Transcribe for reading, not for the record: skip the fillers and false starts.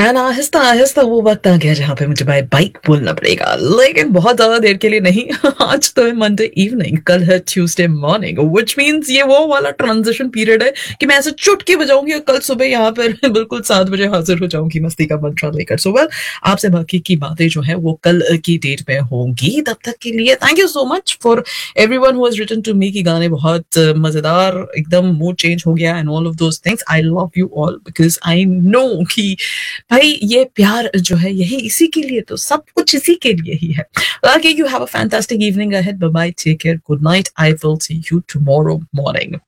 And आहिस्ता-आहिस्ता वो वक़्त आ गया जहाँ पे मुझे बाय बाइक बोलना पड़ेगा, लेकिन बहुत ज़्यादा देर के लिए नहीं। आज तो है मंडे इवनिंग, कल है ट्यूसडे मॉर्निंग, व्हिच मीन्स ये वो वाला ट्रांज़िशन पीरियड है कि मैं ऐसे चुटकी बजाऊँगी और कल सुबह यहाँ पर बिल्कुल 7 बजे हाज़िर हो जाऊँगी मस्ती का मंत्रा लेकर। सो वेल, आपसे बाकी की बातें जो हैं वो कल की डेट में होंगी। तब तक के लिए thank you so much for everyone who has written to me कि गाने बहुत मज़ेदार, एकदम मूड चेंज हो गया and all of those things. I love you all because I know कि भाई ये प्यार जो है यही इसी के लिए, तो सब कुछ इसी के लिए ही है। Lucky you have a fantastic evening ahead. Bye bye. Take care. Good night. I will see you tomorrow morning.